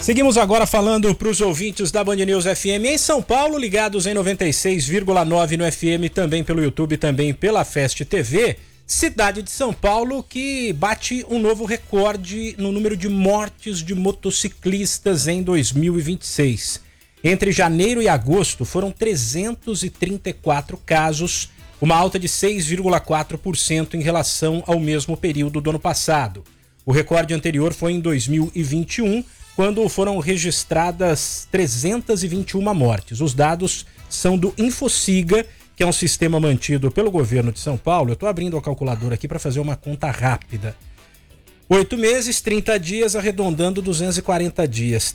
Seguimos agora falando para os ouvintes da Band News FM em São Paulo, ligados em 96,9 no FM, também pelo YouTube, também pela Fest TV. Cidade de São Paulo que bate um novo recorde no número de mortes de motociclistas em 2026. Entre janeiro e agosto foram 334 casos, uma alta de 6,4% em relação ao mesmo período do ano passado. O recorde anterior foi em 2021, quando foram registradas 321 mortes. Os dados são do Infociga, que é um sistema mantido pelo governo de São Paulo. Eu estou abrindo a calculadora aqui para fazer uma conta rápida. 8 meses, 30 dias, arredondando 240 dias.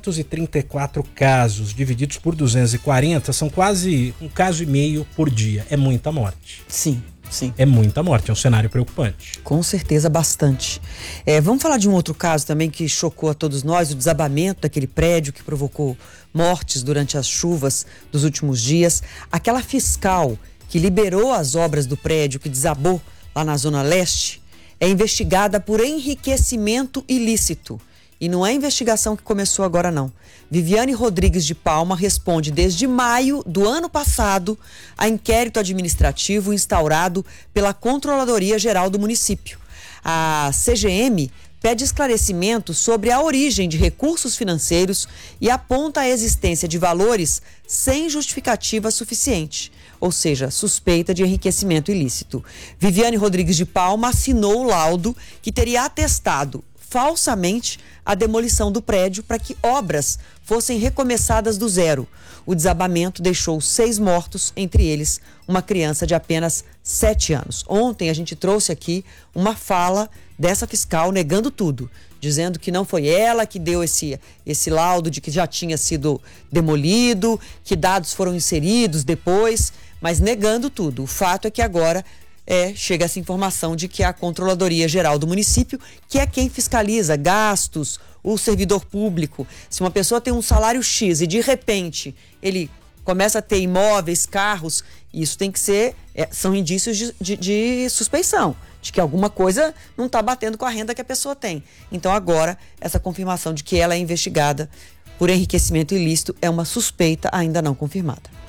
334 casos divididos por 240 são quase um caso e meio por dia. É muita morte. Sim. Sim. É muita morte, é um cenário preocupante. Com certeza, bastante. Vamos falar de um outro caso também que chocou a todos nós, o desabamento daquele prédio que provocou mortes durante as chuvas dos últimos dias. Aquela fiscal que liberou as obras do prédio que desabou lá na Zona Leste é investigada por enriquecimento ilícito. E não é investigação que começou agora, não. Viviane Rodrigues de Palma responde desde maio do ano passado a inquérito administrativo instaurado pela Controladoria Geral do município. A CGM pede esclarecimento sobre a origem de recursos financeiros e aponta a existência de valores sem justificativa suficiente, ou seja, suspeita de enriquecimento ilícito. Viviane Rodrigues de Palma assinou o laudo que teria atestado falsamente a demolição do prédio para que obras fossem recomeçadas do zero. O desabamento deixou 6 mortos, entre eles uma criança de apenas 7 anos. Ontem a gente trouxe aqui uma fala dessa fiscal negando tudo, dizendo que não foi ela que deu esse laudo de que já tinha sido demolido, que dados foram inseridos depois, mas negando tudo. O fato é que agora chega essa informação de que a Controladoria Geral do município, que é quem fiscaliza gastos, o servidor público. Se uma pessoa tem um salário X e de repente ele começa a ter imóveis, carros, isso tem que ser, são indícios de suspeição, de que alguma coisa não está batendo com a renda que a pessoa tem. Então agora essa confirmação de que ela é investigada por enriquecimento ilícito é uma suspeita ainda não confirmada.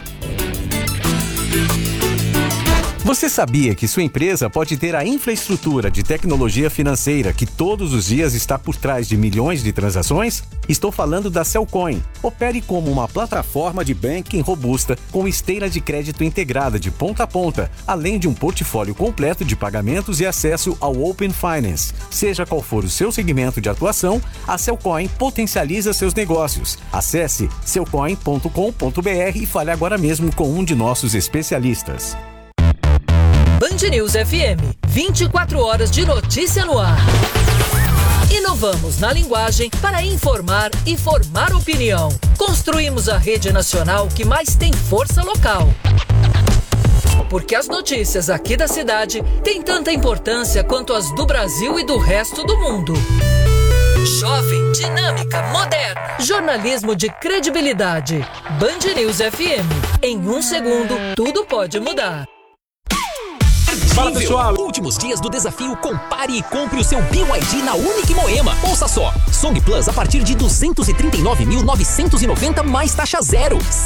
Você sabia que sua empresa pode ter a infraestrutura de tecnologia financeira que todos os dias está por trás de milhões de transações? Estou falando da Cellcoin. Opere como uma plataforma de banking robusta com esteira de crédito integrada de ponta a ponta, além de um portfólio completo de pagamentos e acesso ao Open Finance. Seja qual for o seu segmento de atuação, a Cellcoin potencializa seus negócios. Acesse cellcoin.com.br e fale agora mesmo com um de nossos especialistas. Band News FM, 24 horas de notícia no ar. Inovamos na linguagem para informar e formar opinião. Construímos a rede nacional que mais tem força local. Porque as notícias aqui da cidade têm tanta importância quanto as do Brasil e do resto do mundo. Jovem, dinâmica, moderna. Jornalismo de credibilidade. Band News FM. Em 1 segundo, tudo pode mudar. Fala, pessoal. Últimos dias do desafio Compare e compre o seu BYD na Unique Moema. Ouça só, Song Plus a partir de 239.990 mais taxa zero.